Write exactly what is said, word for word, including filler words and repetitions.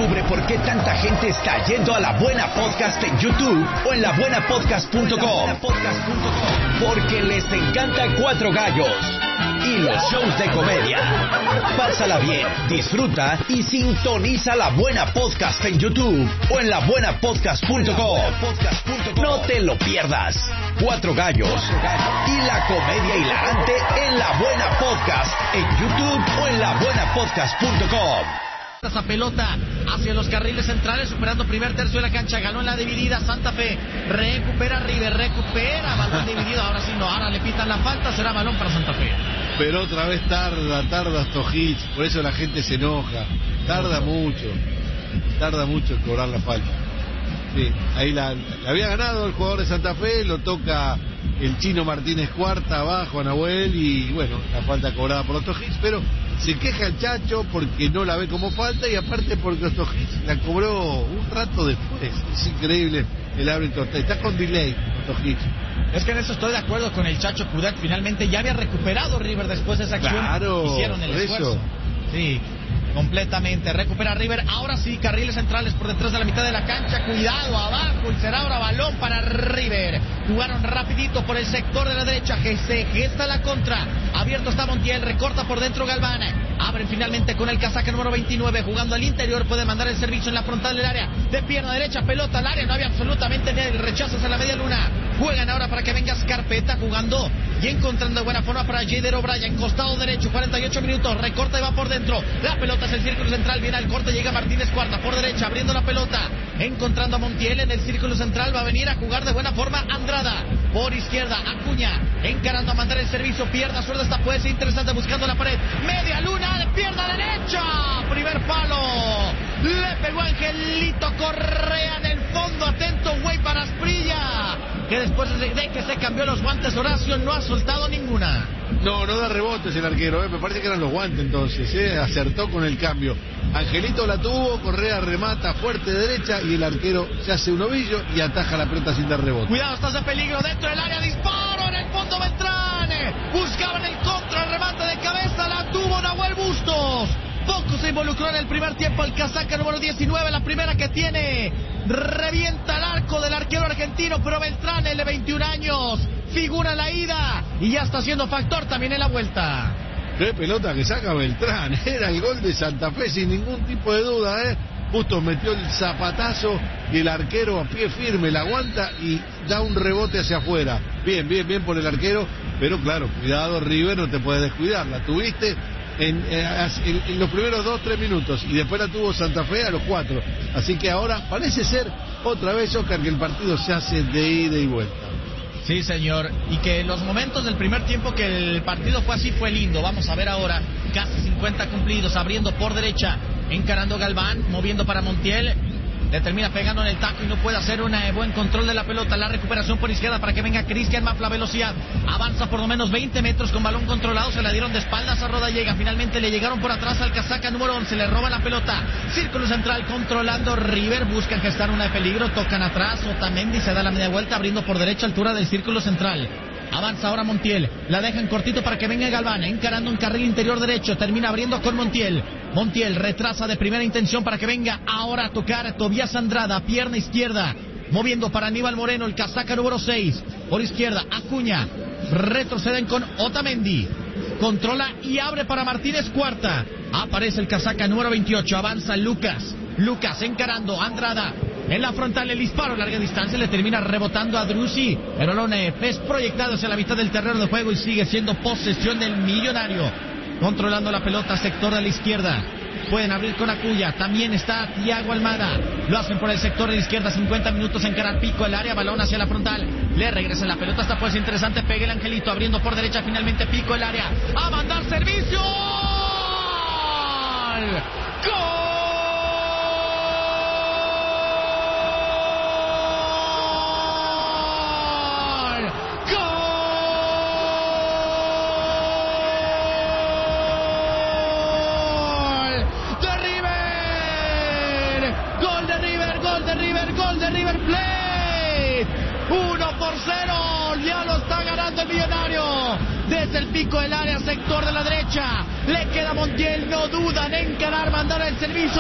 Descubre por qué tanta gente está yendo a La Buena Podcast en YouTube o en la buena podcast punto com. Porque les encanta Cuatro Gallos y los shows de comedia. Pásala bien, disfruta y sintoniza La Buena Podcast en YouTube o en la buena podcast punto com. No te lo pierdas. Cuatro Gallos y la comedia hilarante en La Buena Podcast en YouTube o en la buena podcast punto com. Esa pelota hacia los carriles centrales, superando primer tercio de la cancha, ganó en la dividida Santa Fe, recupera River, recupera balón dividido, ahora sí no, ahora le pitan la falta, será balón para Santa Fe. Pero otra vez tarda, tarda Stojic, por eso la gente se enoja, tarda mucho, tarda mucho en cobrar la falta. Sí, ahí la, la había ganado el jugador de Santa Fe, lo toca el Chino Martínez Cuarta abajo a Nahuel y bueno, la falta cobrada por Stojic, pero se queja el Chacho porque no la ve como falta y aparte porque Stojic la cobró un rato después. Es increíble el árbitro, está con delay Stojic. Es que en eso estoy de acuerdo con el Chacho Coudet, finalmente ya había recuperado River después de esa acción. Claro, hicieron el esfuerzo. Eso. Sí, completamente, recupera River, ahora sí, carriles centrales por detrás de la mitad de la cancha, cuidado abajo y será ahora balón para River. Jugaron rapidito por el sector de la derecha, que se gesta la contra, abierto está Montiel, recorta por dentro Galván, abren finalmente con el casaca número veintinueve, jugando al interior, puede mandar el servicio en la frontal del área, de pierna derecha, pelota al área, no había absolutamente ni rechazos en la media luna, juegan ahora para que venga Scarpetta jugando y encontrando buena forma para Jader O'Brien, costado derecho, cuarenta y ocho minutos, recorta y va por dentro, la pelota es el círculo central, viene al corte, llega Martínez Cuarta por derecha, abriendo la pelota, encontrando a Montiel en el círculo central, va a venir a jugar de buena forma Andrada, por izquierda, Acuña, encarando a mandar el servicio, pierna zurda, esta puede ser interesante, buscando la pared, media luna, de pierna derecha, primer palo, le pegó Angelito Correa en el fondo, atento güey para Asprilla, que después de que se cambió los guantes Horacio no ha soltado ninguna. No, no da rebotes el arquero, eh. Me parece que eran los guantes entonces, eh. acertó con el cambio. Angelito la tuvo, Correa remata fuerte derecha y el arquero se hace un ovillo y ataja la pelota sin dar rebote. Cuidado, estás de peligro dentro del área, disparo en el fondo Beltrán, buscaban el contra, el remate de cabeza, la tuvo Nahuel Bustos. Poco se involucró en el primer tiempo el casaca número diecinueve, la primera que tiene, revienta el arco del arquero argentino, pero Beltrán, el de veintiún años, figura en la ida y ya está siendo factor también en la vuelta. Qué pelota que saca Beltrán, era el gol de Santa Fe sin ningún tipo de duda, ¿eh? Bustos metió el zapatazo y el arquero a pie firme la aguanta y da un rebote hacia afuera. Bien, bien, bien por el arquero, pero claro, cuidado River, no te puedes descuidar, la tuviste En, en, en los primeros dos, tres minutos y después la tuvo Santa Fe a los cuatro, así que ahora parece ser otra vez, Oscar, que el partido se hace de ida y vuelta. Sí, señor, y que los momentos del primer tiempo que el partido fue así fue lindo. Vamos a ver ahora, casi cincuenta cumplidos, abriendo por derecha, encarando Galván, moviendo para Montiel, le termina pegando en el taco y no puede hacer un eh, buen control de la pelota. La recuperación por izquierda para que venga Cristian Mafla, velocidad, avanza por lo menos veinte metros con balón controlado, se la dieron de espaldas a Rodallega, finalmente le llegaron por atrás al casaca número once, le roban la pelota, círculo central controlando River, buscan gestar una de peligro, tocan atrás, Otamendi se da la media vuelta, abriendo por derecha, altura del círculo central. Avanza ahora Montiel, la dejan cortito para que venga Galván, encarando un carril interior derecho, termina abriendo con Montiel. Montiel retrasa de primera intención para que venga ahora a tocar Tobías Andrada, pierna izquierda, moviendo para Aníbal Moreno, el casaca número seis, por izquierda Acuña, retroceden con Otamendi, controla y abre para Martínez Cuarta, aparece el casaca número veintiocho, avanza Lucas, Lucas encarando Andrada, en la frontal el disparo a larga distancia, le termina rebotando a Drussi, el balón es proyectado hacia la mitad del terreno de juego y sigue siendo posesión del Millonario, controlando la pelota sector de la izquierda, pueden abrir con Acuña, también está Thiago Almada, lo hacen por el sector de la izquierda, cincuenta minutos encarar Pico el área, balón hacia la frontal, le regresa la pelota, esta puede ser interesante, pega el Angelito, abriendo por derecha, finalmente Pico el área, a mandar servicio, ¡gol! El Millonario desde el pico del área, sector de la derecha, le queda Montiel, no dudan en encarar, mandar el servicio.